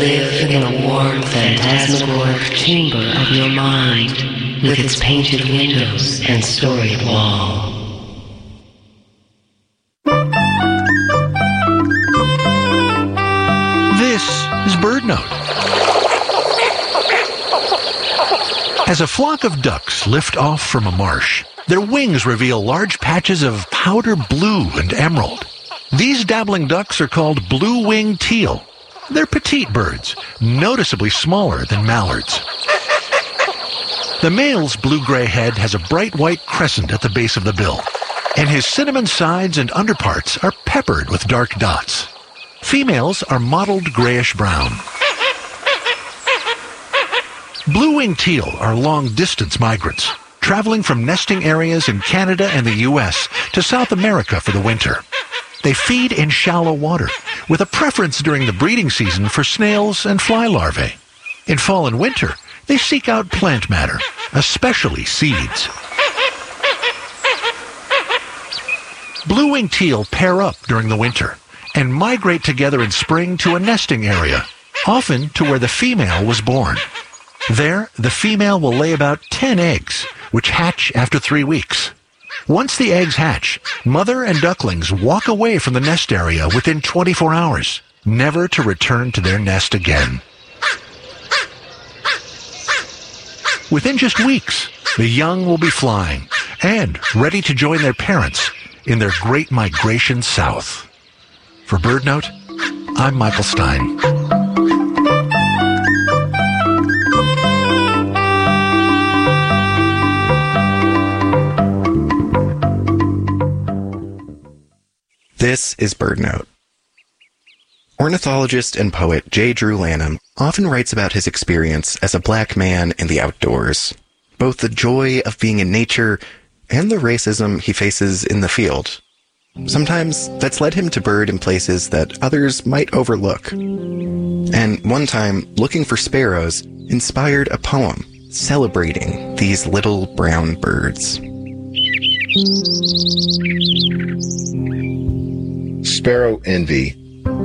live in the warm, phantasmagoric chamber of your mind, with its painted windows and storied wall. This is Bird Note. As a flock of ducks lift off from a marsh, their wings reveal large patches of powder blue and emerald. These dabbling ducks are called blue-winged teal. They're petite birds, noticeably smaller than mallards. The male's blue-gray head has a bright white crescent at the base of the bill, and his cinnamon sides and underparts are peppered with dark dots. Females are mottled grayish-brown. Blue-winged teal are long-distance migrants, traveling from nesting areas in Canada and the U.S. to South America for the winter. They feed in shallow water, with a preference during the breeding season for snails and fly larvae. In fall and winter, they seek out plant matter, especially seeds. Blue-winged teal pair up during the winter and migrate together in spring to a nesting area, often to where the female was born. There, the female will lay about 10 eggs, which hatch after 3 weeks. Once the eggs hatch, mother and ducklings walk away from the nest area within 24 hours, never to return to their nest again. Within just weeks, the young will be flying and ready to join their parents in their great migration south. For Bird Note, I'm Michael Stein. This is Bird Note. Ornithologist and poet J. Drew Lanham often writes about his experience as a black man in the outdoors, both the joy of being in nature and the racism he faces in the field. Sometimes that's led him to bird in places that others might overlook. And one time, looking for sparrows inspired a poem celebrating these little brown birds. Sparrow Envy.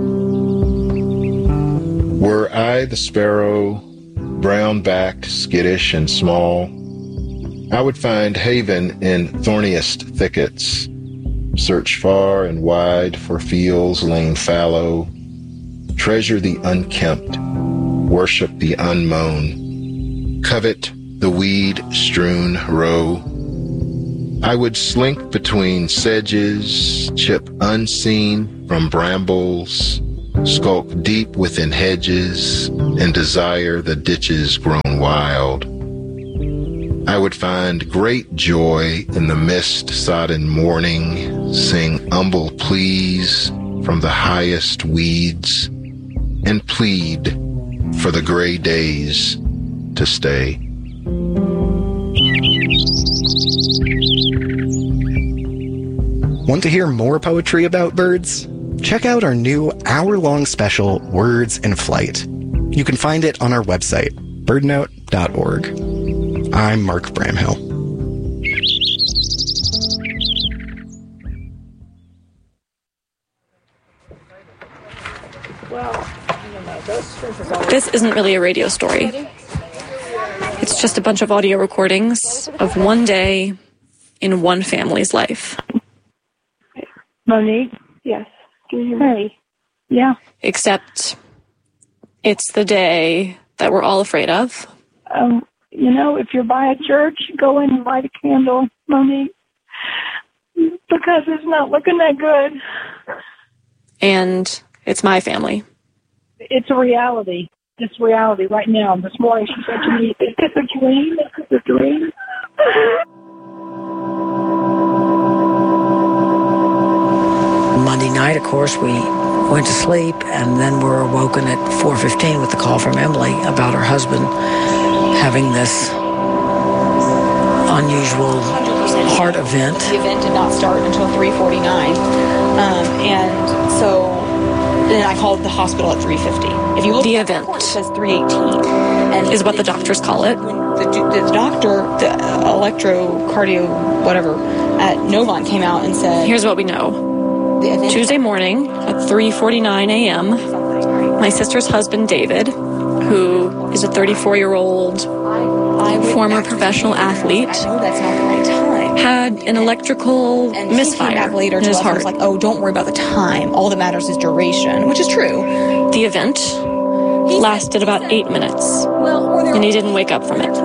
Were I the sparrow, brown-backed, skittish, and small, I would find haven in thorniest thickets, search far and wide for fields lain fallow, treasure the unkempt, worship the unmown, covet the weed-strewn row. I would slink between sedges, chip unseen from brambles, skulk deep within hedges, and desire the ditches grown wild. I would find great joy in the mist-sodden morning, sing humble pleas from the highest weeds, and plead for the gray days to stay. Want to hear more poetry about birds? Check out our new hour-long special, Words in Flight. You can find it on our website, birdnote.org. I'm Mark Bramhill. This isn't really a radio story. It's just a bunch of audio recordings of one day in one family's life. Monique? Yes. Can you hear me? Yeah. Except it's the day that we're all afraid of. If you're by a church, go in and light a candle, Monique, because it's not looking that good. And it's my family. It's a reality. It's reality right now. This morning she said to me, is this a dream? Is this a dream? Monday night, of course, we went to sleep, and then were awoken at 4:15 with the call from Emily about her husband having this unusual heart event. The event did not start until 3:49, and so then I called the hospital at 3:50. If you look the at event, the report, it says 3:18, and is what the doctors call it. The doctor, the electrocardio whatever at Novant came out and said, "Here's what we know." Tuesday morning at 3:49 a.m., my sister's husband, David, who is a 34-year-old former professional athlete, had an electrical misfire later in his heart. Like, oh, don't worry about the time. All that matters is duration, which is true. The event lasted about 8 minutes, and he didn't wake up from it.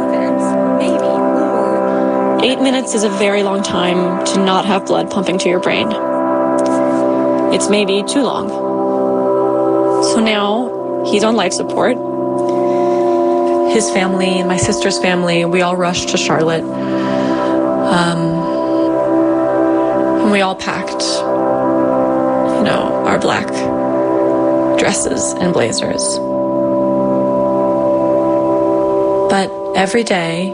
8 minutes is a very long time to not have blood pumping to your brain. It's maybe too long. So now he's on life support. His family and my sister's family, we all rushed to Charlotte. And we all packed, our black dresses and blazers. But every day,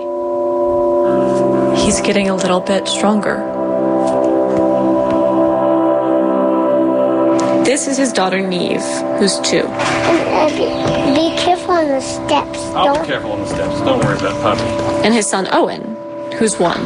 he's getting a little bit stronger. This is his daughter, Neve, who's 2. Be careful on the steps. I'll be careful on the steps. Don't worry about puppy. And his son, Owen, who's 1.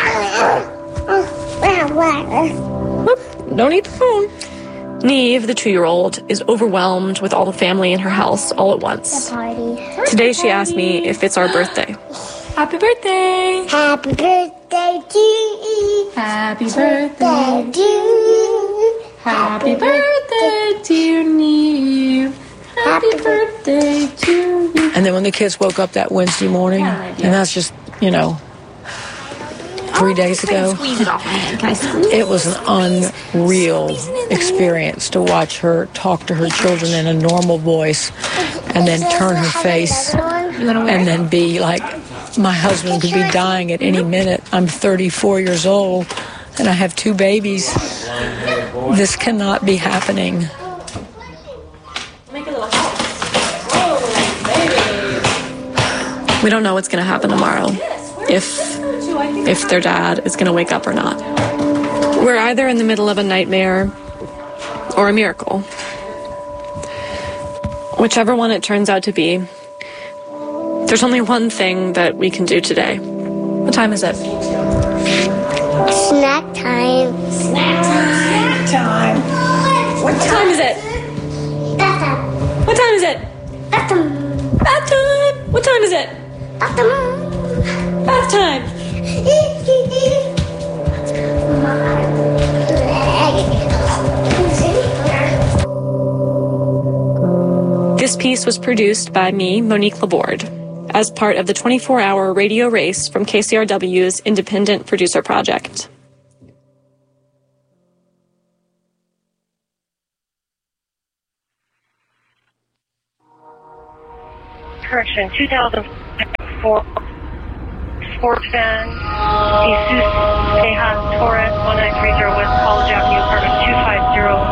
Don't eat the phone. Neve, the 2-year-old, is overwhelmed with all the family in her house all at once. Today she asked me if it's our birthday. Happy birthday! Happy birthday to you. Happy birthday to you. Happy birthday, dear Neve. Happy birthday to you. And then when the kids woke up that Wednesday morning, and that's just, 3 days ago, it was an unreal experience to watch her talk to her children in a normal voice and then turn her face and then be like, my husband could be dying at any minute. I'm 34 years old and I have 2 babies. This cannot be happening. We don't know what's going to happen tomorrow, if their dad is going to wake up or not. We're either in the middle of a nightmare or a miracle. Whichever one it turns out to be, there's only one thing that we can do today. What time is it? Snack time. Snack time. What time is it? Bath time. What time is it? Bath time. Bath time. What time is it? Bath time. Bath time. This piece was produced by me, Monique Laborde, as part of the 24-hour radio race from KCRW's Independent Producer Project. Correction, 2004 sports fan, Jesus Tejas Torres, 1930 West College Avenue, apartment 250.